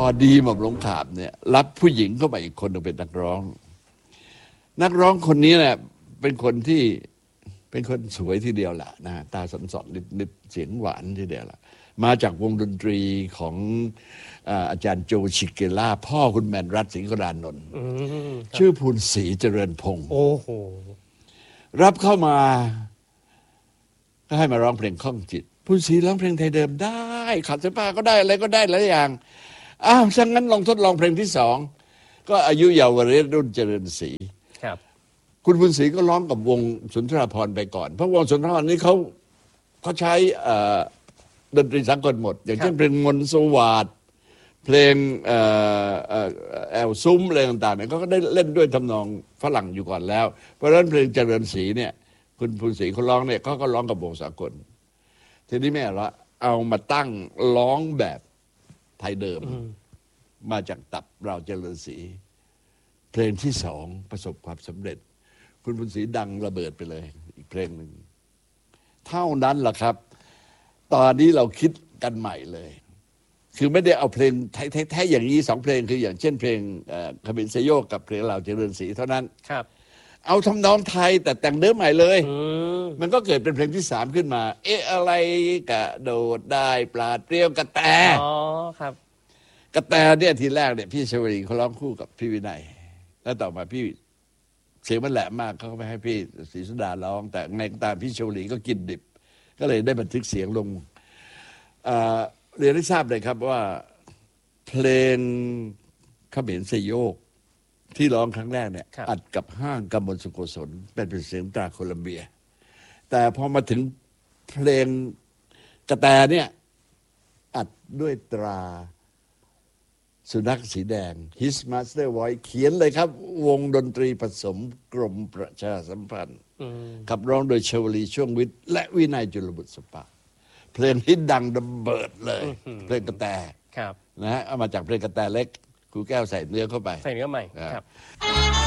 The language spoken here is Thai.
ดีหม่อมหลวงขาบเนี่ยรับผู้หญิงเข้ามาอีกคนหนึ่งเป็นนักร้องคนนี้เนี่ยเป็นคนสวยทีเดียวแหละนะตาสอนนิดเสียงหวานทีเดียวแหละมาจากวงดนตรีของอาจารย์โจชิเกล่าพ่อคุณแมนรัตน์สิงห์กรานนท์ชื่อภูนศรีเจริญพงศ์โอ้โหรับเข้ามาก็ให้มาร้องเพลงข้องจิตภูนศรีร้องเพลงไทยเดิมได้ขับเสื้อผ้าก็ได้อะไรก็ได้หลายอย่างฉะนั้นลองทดลองเพลงที่สองก็อายุเยาว์วัยรุ่นเจริญศรีคุณภูนศรีก็ร้องกับวงสุนทรภรณ์ไปก่อนเพราะวงสุนทรภรณ์นี้เขาใช้ดนตรีสากลหมดอย่างเช่นเพลงมนต์สวัสดิ์เพลงแอลซุ้มอะไรต่างๆเนี่ยเขาก็ได้เล่นด้วยทำนองฝรั่งอยู่ก่อนแล้วเพราะฉะนั้นเพลงเจริญศรีเนี่ยคุณภูนศรีเขาร้องเนี่ยเขาก็ร้องกับวงสากลทีนี้แม่ละเอามาตั้งร้องแบบไทยเดิมมาจากตับเราเจริญศรีเพลงที่สองประสบความสำเร็จคุณภูนศรีดังระเบิดไปเลยอีกเพลงหนึ่งเท่านั้นแหละครับตอนนี้เราคิดกันใหม่เลยคือไม่ได้เอาเพลงแท้ๆอย่างนี้สองเพลงคืออย่างเช่นเพลงขมิ้นสยโยกกับเพลงเราเจริญศรีเท่านั้นครับเอาทำนองไทยแต่แต่งเดิมใหม่เลยมันก็เกิดเป็นเพลงที่สามขึ้นมาอะไรกระโดดได้ปลาดเปรี้ยวกระแตครับกระแตเนี่ยทีแรกเนี่ยพี่ชวลีเขาร้องคู่กับพี่วินัยแล้วต่อมาพี่เสียงมันแหลมมากเขาก็ไปให้พี่ศรีสุดาร้องแต่ไงก็ตามพี่ชวลีก็กินดิบก็เลยได้บันทึกเสียงลงเรียนให้ทราบเลยครับว่าเพลงเขมรสยโยกที่ร้องครั้งแรกเนี่ยอัดกับห้างกำมลสุโกศลเป็นเสียงตราโคลัมเบียแต่พอมาถึงเพลงกระแตเนี่ยอัดด้วยตราสุนัขสีแดง His Master Voice เขียนเลยครับวงดนตรีผสมกรมประชาสัมพันธ์ขับร้องโดยชวลีช่วงวิทย์และวินัยจุลบุตรสปาเพลงที่ดังระเบิดเลยเพลงกระแตนะฮะเอามาจากเพลงกระแตเล็กครูแก้วใส่เนื้อเข้าไปใส่เนื้อใหม่ครับ